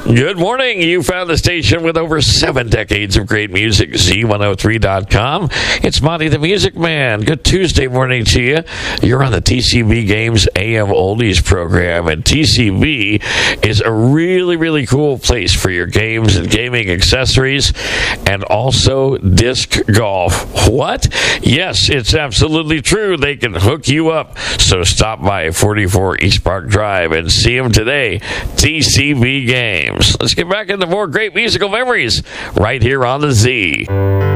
Good morning. You found the station with over 7 decades of great music, Z103.com. It's Monty the Music Man. Good Tuesday morning to you. You're on the TCB Games AM Oldies program, and TCB is a really, really cool place for your games and gaming accessories, and also disc golf. What? Yes, it's absolutely true. They can hook you up. So stop by 44 East Park Drive and see them today. TCB Games. Let's get back into more great musical memories right here on the Z.